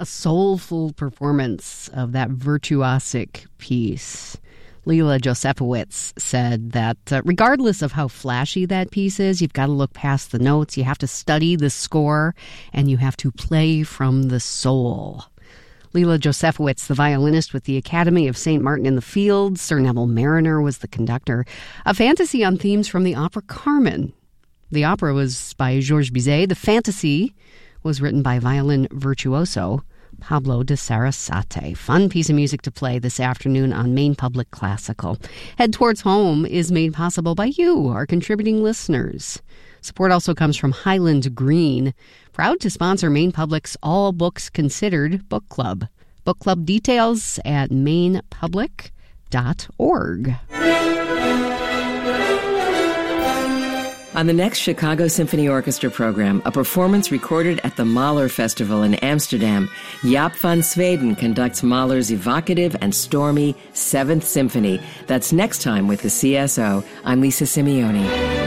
A soulful performance of that virtuosic piece. Leela Josefowitz said that regardless of how flashy that piece is, you've got to look past the notes, you have to study the score, and you have to play from the soul. Leela Josefowitz, the violinist with the Academy of St. Martin in the Fields. Sir Neville Mariner was the conductor. A fantasy on themes from the opera Carmen. The opera was by Georges Bizet. The fantasy was written by violin virtuoso Pablo de Sarasate. Fun piece of music to play this afternoon on Maine Public Classical. Head Towards Home is made possible by you, our contributing listeners. Support also comes from Highland Green, proud to sponsor Maine Public's All Books Considered book club. Book club details at mainepublic.org. On the next Chicago Symphony Orchestra program, a performance recorded at the Mahler Festival in Amsterdam, Jaap van Zweden conducts Mahler's evocative and stormy Seventh Symphony. That's next time with the CSO. I'm Lisa Simeone.